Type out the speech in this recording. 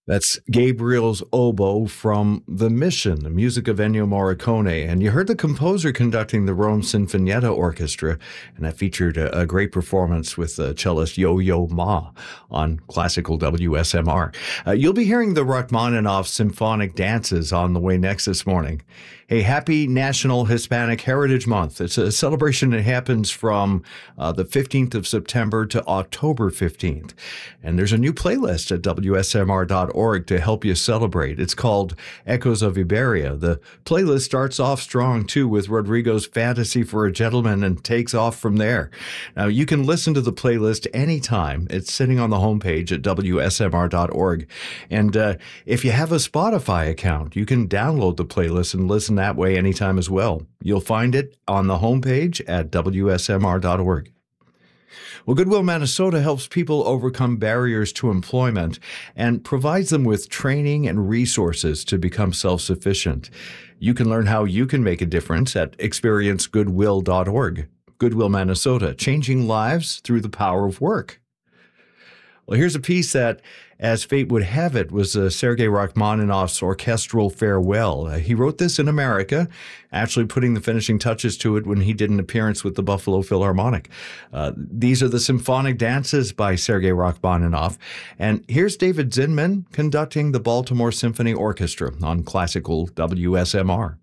That's Gabriel's Oboe from The Mission, the music of Ennio Morricone. And you heard the composer conducting the Rome Sinfonietta Orchestra, and that featured a great performance with cellist Yo-Yo Ma on classical WSMR. You'll be hearing the Rachmaninoff Symphonic Dances on the way next this morning. Hey, happy National Hispanic Heritage Month. It's a celebration that happens from the 15th of September to October 15th. And there's a new playlist at WSMR.org to help you celebrate. It's called Echoes of Iberia. The playlist starts off strong, too, with Rodrigo's Fantasy for a Gentleman and takes off from there. Now, you can listen to the playlist anytime. It's sitting on the homepage at WSMR.org. And if you have a Spotify account, you can download the playlist and listen that way anytime as well. You'll find it on the homepage at WSMR.org. Well, Goodwill Manitoba helps people overcome barriers to employment and provides them with training and resources to become self-sufficient. You can learn how you can make a difference at experiencegoodwill.org. Goodwill Manitoba, changing lives through the power of work. Well, here's a piece that, as fate would have it, was Sergei Rachmaninoff's orchestral farewell. He wrote this in America, actually putting the finishing touches to it when he did an appearance with the Buffalo Philharmonic. These are the Symphonic Dances by Sergei Rachmaninoff. And here's David Zinman conducting the Baltimore Symphony Orchestra on classical WSMR.